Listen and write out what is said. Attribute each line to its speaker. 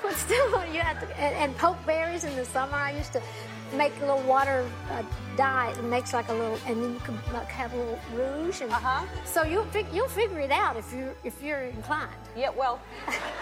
Speaker 1: but still, you have to. And pokeberries in the summer. I used to make a little water dye. It makes like a little, and then you can like have a little rouge. And so you'll figure it out if you're inclined.
Speaker 2: Yeah, well,